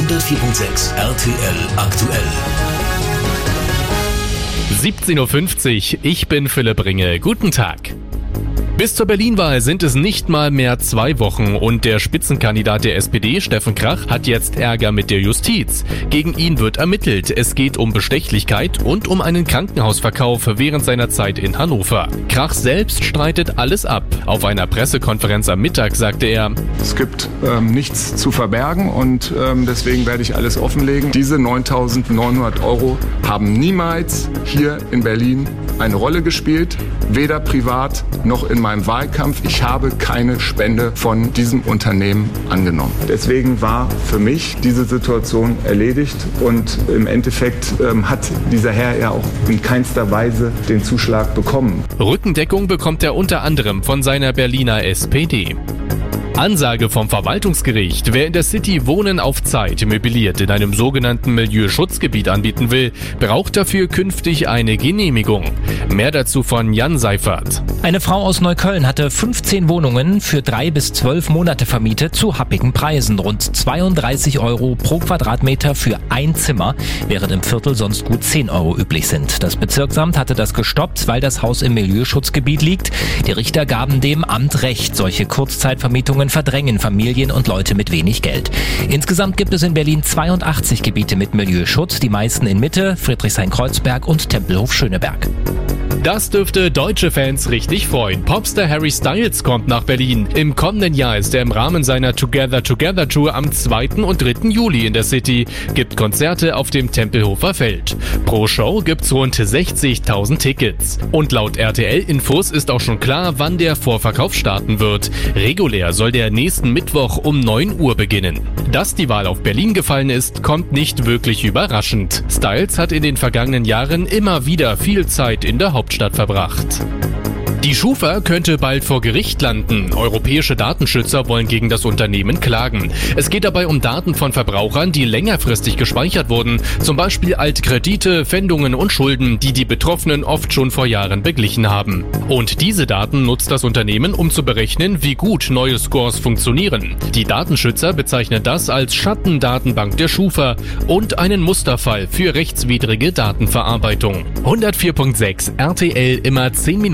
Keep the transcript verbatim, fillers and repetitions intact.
hundertvier Komma sechs R T L aktuell. siebzehn Uhr fünfzig, ich bin Philipp Ringe. Guten Tag. Bis zur Berlin-Wahl sind es nicht mal mehr zwei Wochen und der Spitzenkandidat der S P D, Steffen Krach, hat jetzt Ärger mit der Justiz. Gegen ihn wird ermittelt. Es geht um Bestechlichkeit und um einen Krankenhausverkauf während seiner Zeit in Hannover. Krach selbst streitet alles ab. Auf einer Pressekonferenz am Mittag sagte er: Es gibt ähm, nichts zu verbergen und ähm, deswegen werde ich alles offenlegen. Diese neuntausendneunhundert Euro haben niemals hier in Berlin eine Rolle gespielt, weder privat noch in meinem Wahlkampf. Ich habe keine Spende von diesem Unternehmen angenommen. Deswegen war für mich diese Situation erledigt und im Endeffekt ähm, hat dieser Herr ja auch in keinster Weise den Zuschlag bekommen. Rückendeckung bekommt er unter anderem von seiner Berliner S P D. Ansage vom Verwaltungsgericht: Wer in der City Wohnen auf Zeit möbliert in einem sogenannten Milieuschutzgebiet anbieten will, braucht dafür künftig eine Genehmigung. Mehr dazu von Jan Seifert. Eine Frau aus Neukölln hatte fünfzehn Wohnungen für drei bis zwölf Monate vermietet zu happigen Preisen. Rund zweiunddreißig Euro pro Quadratmeter für ein Zimmer, während im Viertel sonst gut zehn Euro üblich sind. Das Bezirksamt hatte das gestoppt, weil das Haus im Milieuschutzgebiet liegt. Die Richter gaben dem Amt recht. Solche Kurzzeitvermietungen verdrängen Familien und Leute mit wenig Geld. Insgesamt gibt es in Berlin zweiundachtzig Gebiete mit Milieuschutz, die meisten in Mitte, Friedrichshain-Kreuzberg und Tempelhof-Schöneberg. Das dürfte deutsche Fans richtig freuen. Popstar Harry Styles kommt nach Berlin. Im kommenden Jahr ist er im Rahmen seiner Together Together Tour am zweiten und dritten Juli in der City, gibt Konzerte auf dem Tempelhofer Feld. Pro Show gibt's rund sechzigtausend Tickets. Und laut R T L-Infos ist auch schon klar, wann der Vorverkauf starten wird. Regulär soll der nächsten Mittwoch um neun Uhr beginnen. Dass die Wahl auf Berlin gefallen ist, kommt nicht wirklich überraschend. Styles hat in den vergangenen Jahren immer wieder viel Zeit in der Hauptstadt verbracht. Die Schufa könnte bald vor Gericht landen. Europäische Datenschützer wollen gegen das Unternehmen klagen. Es geht dabei um Daten von Verbrauchern, die längerfristig gespeichert wurden. Zum Beispiel Altkredite, Pfändungen und Schulden, die die Betroffenen oft schon vor Jahren beglichen haben. Und diese Daten nutzt das Unternehmen, um zu berechnen, wie gut neue Scores funktionieren. Die Datenschützer bezeichnen das als Schattendatenbank der Schufa und einen Musterfall für rechtswidrige Datenverarbeitung. hundertvier Komma sechs R T L immer zehn Minuten